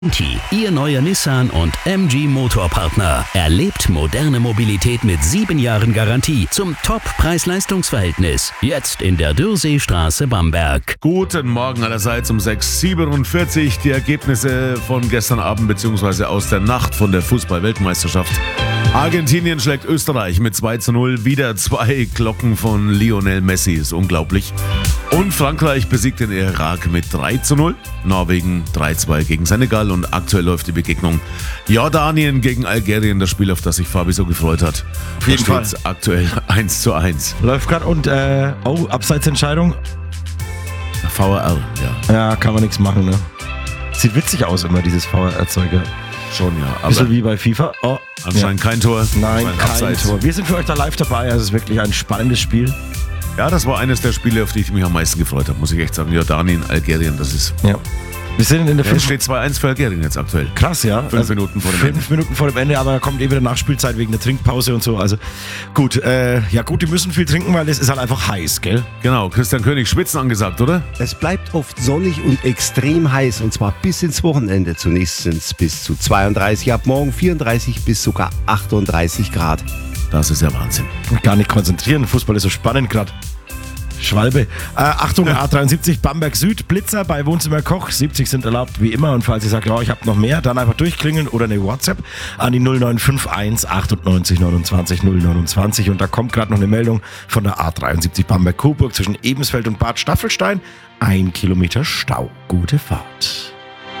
Ihr neuer Nissan und MG Motorpartner. Erlebt moderne Mobilität mit 7 Jahren Garantie zum Top-Preis-Leistungs-Verhältnis. Jetzt in der Dürrseestraße, Bamberg. Guten Morgen allerseits um 6:47. Die Ergebnisse von gestern Abend bzw. aus der Nacht von der Fußball-Weltmeisterschaft. Argentinien schlägt Österreich mit 2:0. Wieder 2 Glocken von Lionel Messi. Ist unglaublich. Und Frankreich besiegt den Irak mit 3:0. Norwegen 3:2 gegen Senegal. Und aktuell läuft die Begegnung Jordanien gegen Algerien. Das Spiel, auf das sich Fabi so gefreut hat. Auf jeden Fall. Aktuell 1:1. Läuft gerade und, Abseitsentscheidung. VAR, ja. Ja, kann man nichts machen, ne? Sieht witzig aus immer, dieses VAR-Zeug. Schon, ja. Aber bisschen wie bei FIFA. Oh, anscheinend kein Tor. Nein, kein Abseits. Tor. Wir sind für euch da live dabei. Also es ist wirklich ein spannendes Spiel. Ja, das war eines der Spiele, auf die ich mich am meisten gefreut habe, muss ich echt sagen. Jordanien, Algerien, das ist... Ja. Wir sind in der Es steht 2:1 für Algerien jetzt aktuell. Krass, ja. 5 Minuten vor dem Ende. 5 Minuten vor dem Ende, aber da kommt wieder Nachspielzeit wegen der Trinkpause und so. Also gut, die müssen viel trinken, weil es ist halt einfach heiß, gell? Genau, Christian König, Schwitzen angesagt, oder? Es bleibt oft sonnig und extrem heiß, und zwar bis ins Wochenende. Zunächst sind es bis zu 32, ab morgen 34 bis sogar 38 Grad. Das ist ja Wahnsinn. Gar nicht konzentrieren, Fußball ist so spannend gerade. Schwalbe. Achtung, A73 Bamberg Süd, Blitzer bei Wohnzimmer Koch. 70 sind erlaubt, wie immer. Und falls ihr sagt, ich habe noch mehr, dann einfach durchklingeln oder eine WhatsApp an die 0951 98 29 029. Und da kommt gerade noch eine Meldung von der A73 Bamberg-Coburg zwischen Ebensfeld und Bad Staffelstein. 1 Kilometer Stau. Gute Fahrt.